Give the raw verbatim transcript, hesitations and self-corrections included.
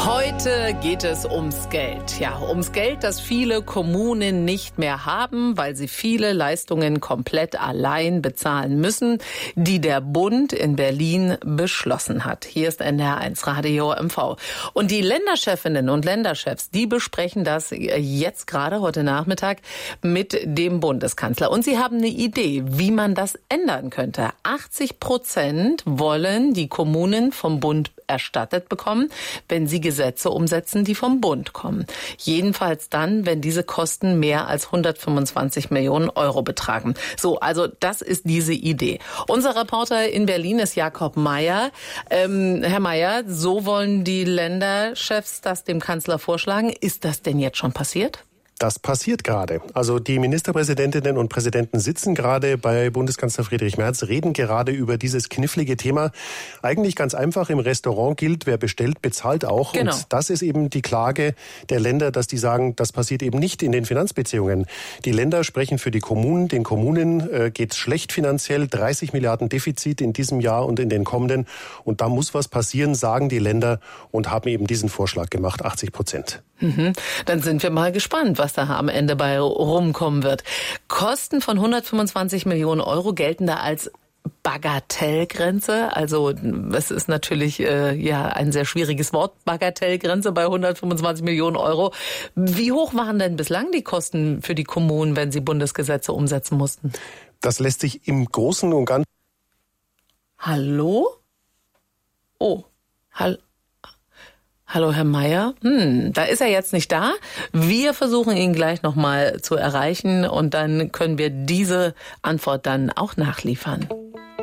Heute geht es ums Geld. Ja, ums Geld, das viele Kommunen nicht mehr haben, weil sie viele Leistungen komplett allein bezahlen müssen, die der Bund in Berlin beschlossen hat. Hier ist N D R eins Radio M V. Und die Länderchefinnen und Länderchefs, die besprechen das jetzt gerade heute Nachmittag mit dem Bundeskanzler. Und sie haben eine Idee, wie man das ändern könnte. achtzig Prozent wollen die Kommunen vom Bund erstattet bekommen, wenn sie Gesetze umsetzen, die vom Bund kommen. Jedenfalls dann, wenn diese Kosten mehr als hundertfünfundzwanzig Millionen Euro betragen. So, also das ist diese Idee. Unser Reporter in Berlin ist Jakob Mayer. Ähm, Herr Mayer, so wollen die Länderchefs das dem Kanzler vorschlagen. Ist das denn jetzt schon passiert? Das passiert gerade. Also die Ministerpräsidentinnen und Präsidenten sitzen gerade bei Bundeskanzler Friedrich Merz, reden gerade über dieses knifflige Thema. Eigentlich ganz einfach, im Restaurant gilt, wer bestellt, bezahlt auch. Genau. Und das ist eben die Klage der Länder, dass die sagen, das passiert eben nicht in den Finanzbeziehungen. Die Länder sprechen für die Kommunen. Den Kommunen äh, geht es schlecht finanziell, dreißig Milliarden Defizit in diesem Jahr und in den kommenden. Und da muss was passieren, sagen die Länder und haben eben diesen Vorschlag gemacht, achtzig Prozent. Mhm. Dann sind wir mal gespannt, was da am Ende bei rumkommen wird. Kosten von hundertfünfundzwanzig Millionen Euro gelten da als Bagatellgrenze. Also es ist natürlich äh, ja ein sehr schwieriges Wort, Bagatellgrenze bei hundertfünfundzwanzig Millionen Euro. Wie hoch waren denn bislang die Kosten für die Kommunen, wenn sie Bundesgesetze umsetzen mussten? Das lässt sich im Großen und Ganzen... Hallo? Oh, hallo. Hallo, Herr Mayer. Hm, da ist er jetzt nicht da. Wir versuchen ihn gleich nochmal zu erreichen und dann können wir diese Antwort dann auch nachliefern.